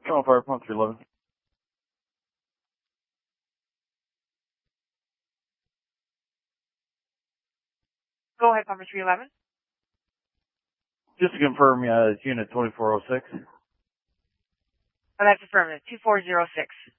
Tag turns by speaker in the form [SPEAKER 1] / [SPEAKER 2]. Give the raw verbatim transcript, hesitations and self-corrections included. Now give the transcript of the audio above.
[SPEAKER 1] Come on, fire pump three eleven.
[SPEAKER 2] Go ahead, Pumper three eleven.
[SPEAKER 1] Just to confirm, yeah, it's unit twenty-four oh six.
[SPEAKER 2] Oh, that's affirmative. two four zero six.